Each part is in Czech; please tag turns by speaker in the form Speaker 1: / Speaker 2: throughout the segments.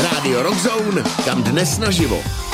Speaker 1: Rádio Rockzone, kam dnes naživo.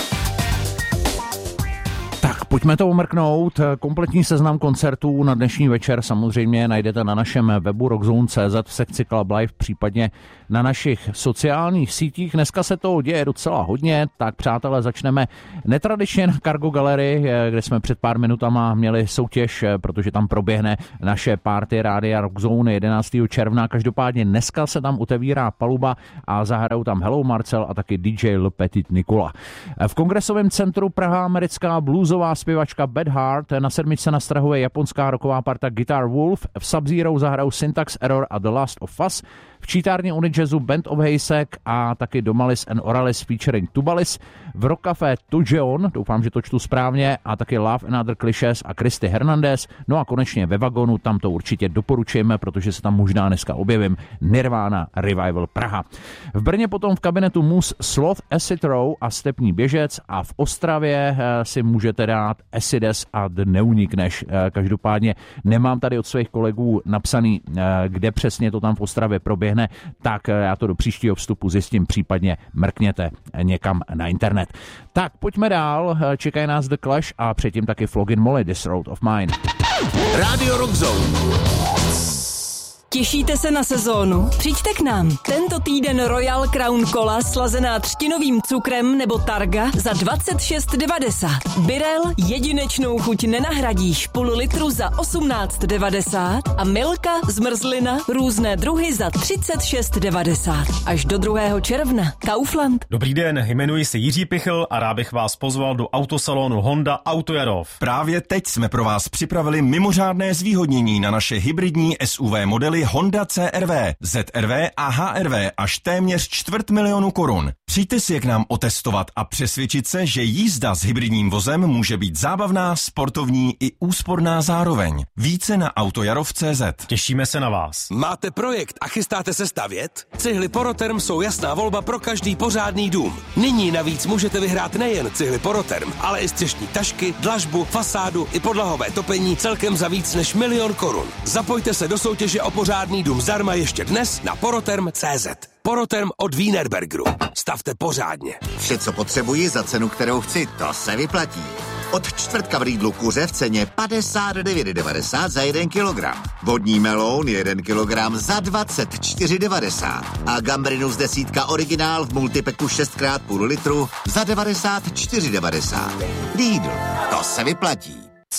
Speaker 2: Pojďme to omrknout. Kompletní seznam koncertů na dnešní večer samozřejmě najdete na našem webu rockzone.cz v sekci Club Live, případně na našich sociálních sítích. Dneska se to děje docela hodně, tak přátelé, začneme netradičně na Cargo Gallery, kde jsme před pár minutama měli soutěž, protože tam proběhne naše party Rádia Rockzone 11. června. Každopádně dneska se tam otevírá paluba a zahrajou tam Hello Marcel a taky DJ Le Petit Nicola. V Kongresovém centru Praha americká bluesová zpěvačka Bad Heart, na sedmičce na Strahově japonská rocková parta Guitar Wolf, v Sub-Zero zahrajou Syntax Error a The Last of Us, v čítárně Unijazzu Band of Heysek a taky Domalis and Oralis featuring Tubalis, v Rock Café Tujeon, doufám, že to čtu správně, a taky Love and Other Clichés a Christy Hernandez. No a konečně ve Vagonu, tam to určitě doporučujeme, protože se tam možná dneska objevím, Nirvana Revival Praha. V Brně potom v kabinetu Mus Sloth Acid Row a Stepní běžec a v Ostravě si můžete dát Acides a The Neunikneš. Každopádně nemám tady od svých kolegů napsaný, kde přesně to tam v Ostravě proběhne, tak já to do příštího vstupu zjistím, případně mrkněte někam na internet. Tak pojďme dál, čekají nás The Clash a předtím taky Flogging Molly, This Road of Mine.
Speaker 1: Rádio Rockzone.
Speaker 3: Těšíte se na sezónu? Přijďte k nám. Tento týden Royal Crown Cola slazená třtinovým cukrem nebo Targa za 26,90. Birel jedinečnou chuť nenahradíš, půl litru za 18,90 a Milka zmrzlina různé druhy za 36,90. Až do 2. června. Kaufland.
Speaker 4: Dobrý den, jmenuji se Jiří Pichl a rád bych vás pozval do autosalonu Honda Autojarov.
Speaker 5: Právě teď jsme pro vás připravili mimořádné zvýhodnění na naše hybridní SUV modely Honda CR-V, ZR-V a HR-V až téměř 250 000 korun. Přijďte si je k nám otestovat a přesvědčit se, že jízda s hybridním vozem může být zábavná, sportovní i úsporná zároveň. Více na autojarov.cz.
Speaker 4: Těšíme se na vás.
Speaker 1: Máte projekt a chystáte se stavět? Cihly Poroterm jsou jasná volba pro každý pořádný dům. Nyní navíc můžete vyhrát nejen cihly Poroterm, ale i střešní tašky, dlažbu, fasádu i podlahové topení celkem za víc než 1 000 000 korun. Zapojte se do soutěže o pořádný dům zdarma ještě dnes na poroterm.cz. Poroterm od Wienerbergeru. Stavte pořádně.
Speaker 6: Vše, co potřebuji za cenu, kterou chci, to se vyplatí. Od čtvrtka v Lidlu kuře v ceně 59,90 za 1 kilogram. Vodní meloun 1 kilogram za 24,90. A gambrinus desítka originál v multipeku 6x půl litru za 94,90. Lidl, to se vyplatí.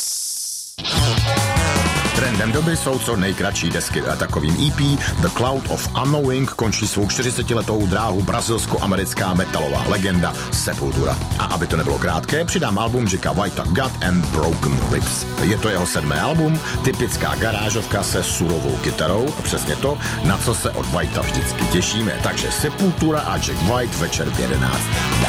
Speaker 7: Trendem doby jsou co nejkratší desky a takovým EP The Cloud of Unknowing končí svou 40letou dráhu brazilsko-americká metalová legenda Sepultura. A aby to nebylo krátké, přidám album Jacka Whitea God and Broken Lips. Je to jeho 7. album, typická garážovka se surovou kytarou, přesně to, na co se od Whitea vždycky těšíme. Takže Sepultura a Jack White večer v 11.